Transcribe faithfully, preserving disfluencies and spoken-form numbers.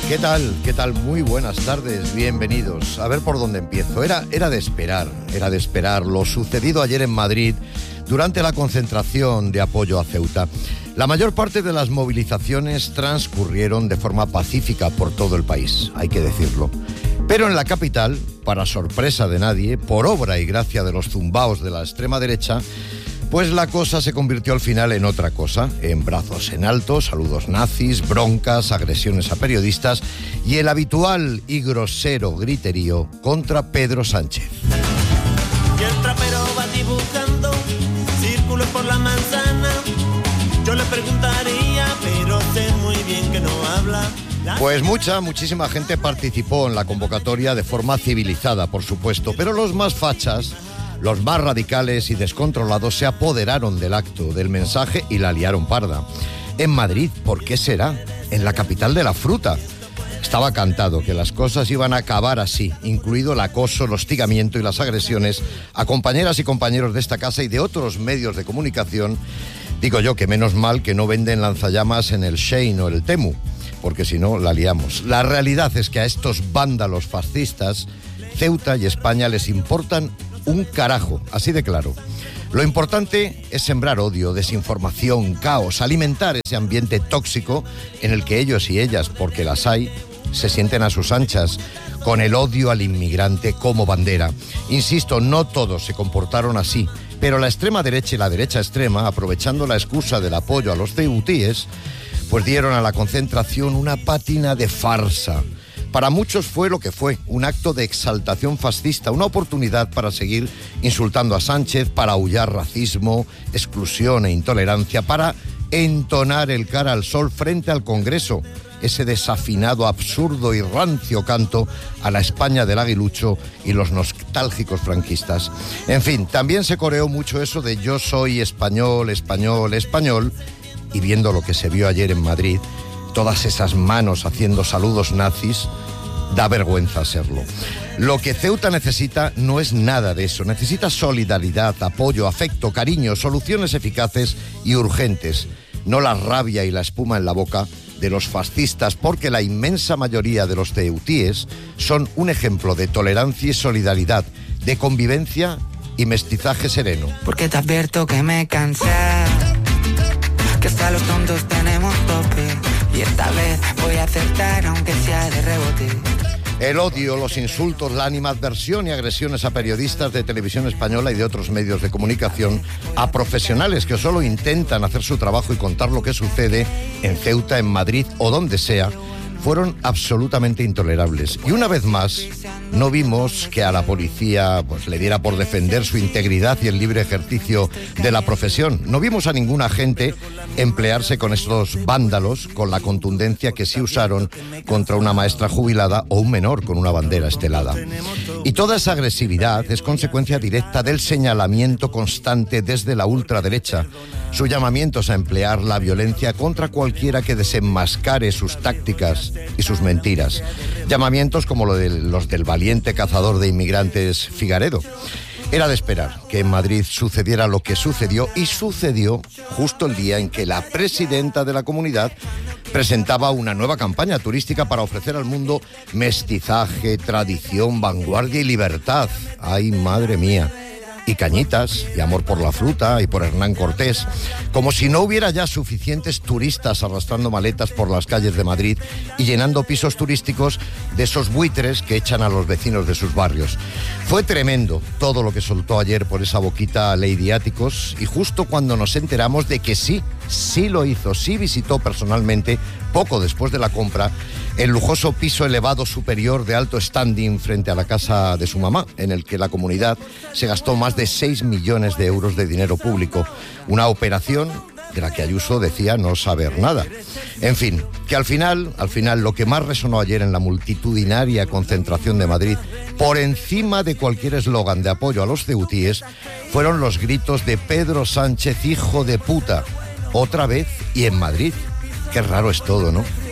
¿Qué tal? ¿Qué tal? Muy buenas tardes, bienvenidos. A ver por dónde empiezo. Era, era de esperar, era de esperar lo sucedido ayer en Madrid durante la concentración de apoyo a Ceuta. La mayor parte de las movilizaciones transcurrieron de forma pacífica por todo el país, hay que decirlo. Pero en la capital, para sorpresa de nadie, por obra y gracia de los zumbaos de la extrema derecha, pues la cosa se convirtió al final en otra cosa, en brazos en alto, saludos nazis, broncas, agresiones a periodistas y el habitual y grosero griterío contra Pedro Sánchez. Y el trapero va dibujando círculos por la manzana. Yo le preguntaría, pero sé muy bien que no habla. Pues mucha, muchísima gente participó en la convocatoria de forma civilizada, por supuesto, pero los más fachas, los más radicales y descontrolados se apoderaron del acto, del mensaje y la liaron parda. En Madrid, ¿por qué será? En la capital de la fruta. Estaba cantado que las cosas iban a acabar así, incluido el acoso, el hostigamiento y las agresiones a compañeras y compañeros de esta casa y de otros medios de comunicación. Digo yo que menos mal que no venden lanzallamas en el Shein o el Temu, porque si no la liamos. La realidad es que a estos vándalos fascistas, Ceuta y España les importan un carajo, así de claro. Lo importante es sembrar odio, desinformación, caos, alimentar ese ambiente tóxico en el que ellos y ellas, porque las hay, se sienten a sus anchas, con el odio al inmigrante como bandera. Insisto, no todos se comportaron así, pero la extrema derecha y la derecha extrema, aprovechando la excusa del apoyo a los ceutíes, pues dieron a la concentración una pátina de farsa. Para muchos fue lo que fue, un acto de exaltación fascista, una oportunidad para seguir insultando a Sánchez, para aullar racismo, exclusión e intolerancia, para entonar el cara al sol frente al Congreso, ese desafinado, absurdo y rancio canto a la España del aguilucho y los nostálgicos franquistas. En fin, también se coreó mucho eso de yo soy español, español, español, y viendo lo que se vio ayer en Madrid, todas esas manos haciendo saludos nazis, da vergüenza serlo. Lo que Ceuta necesita no es nada de eso. Necesita solidaridad, apoyo, afecto, cariño, soluciones eficaces y urgentes. No la rabia y la espuma en la boca de los fascistas, porque la inmensa mayoría de los ceutíes son un ejemplo de tolerancia y solidaridad, de convivencia y mestizaje sereno. Porque te advierto que me cansé, que hasta los tontos tenemos tope. Y esta vez voy a acertar aunque sea de rebote. El odio, los insultos, la animadversión y agresiones a periodistas de Televisión Española y de otros medios de comunicación, a profesionales que solo intentan hacer su trabajo y contar lo que sucede en Ceuta, en Madrid o donde sea, fueron absolutamente intolerables. Y una vez más, no vimos que a la policía pues, le diera por defender su integridad y el libre ejercicio de la profesión. No vimos a ningún agente emplearse con estos vándalos con la contundencia que sí usaron contra una maestra jubilada o un menor con una bandera estelada. Y toda esa agresividad es consecuencia directa del señalamiento constante desde la ultraderecha, sus llamamientos a emplear la violencia contra cualquiera que desenmascare sus tácticas y sus mentiras. Llamamientos como lo de los del valiente cazador de inmigrantes Figaredo. Era de esperar que en Madrid sucediera lo que sucedió, y sucedió justo el día en que la presidenta de la comunidad presentaba una nueva campaña turística para ofrecer al mundo mestizaje, tradición, vanguardia y libertad. ¡Ay, madre mía! Y cañitas, y amor por la fruta y por Hernán Cortés, como si no hubiera ya suficientes turistas arrastrando maletas por las calles de Madrid y llenando pisos turísticos de esos buitres que echan a los vecinos de sus barrios. Fue tremendo todo lo que soltó ayer por esa boquita Lady Áticos, y justo cuando nos enteramos de que sí, sí lo hizo, sí visitó personalmente, poco después de la compra, el lujoso piso elevado superior de alto standing frente a la casa de su mamá, en el que la comunidad se gastó más de seis millones de euros de dinero público. Una operación de la que Ayuso decía no saber nada. En fin, que al final, al final lo que más resonó ayer en la multitudinaria concentración de Madrid, por encima de cualquier eslogan de apoyo a los ceutíes, fueron los gritos de Pedro Sánchez, hijo de puta, otra vez y en Madrid. Qué raro es todo, ¿no?